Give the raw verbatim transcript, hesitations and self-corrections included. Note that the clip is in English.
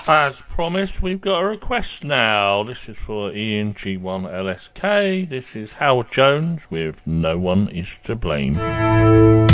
As promised, we've got a request now. This is for Ian G one L S K. This is Howard Jones with No One Is to Blame.